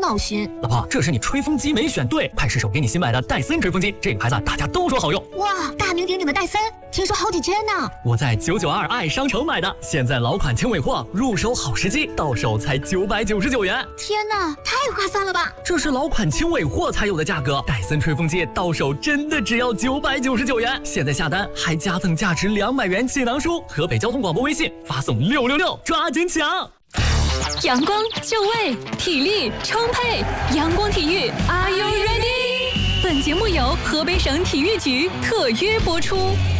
闹心。 老婆，这是你吹风机没选对，派失手给你新买的戴森吹风机，这个牌子大家都说好用。 哇，大名鼎鼎的戴森，听说好几千呢。 我在992爱商城买的，现在老款轻尾货，入手好时机，到手才999元。 天哪，太划算了吧！ 这是老款轻尾货才有的价格，戴森吹风机到手真的只要999元。现在下单还加赠价值200元气囊书，河北交通广播微信发送666，抓紧抢！ 阳光就位，体力充沛，阳光体育 ，Are you ready？ 本节目由河北省体育局特约播出。